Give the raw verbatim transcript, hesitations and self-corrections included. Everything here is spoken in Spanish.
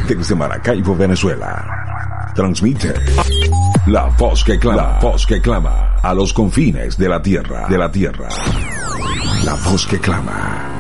desde Maracaibo, Venezuela. Transmite la voz que clama, la voz que clama a los confines de la tierra, de la tierra. La voz que clama.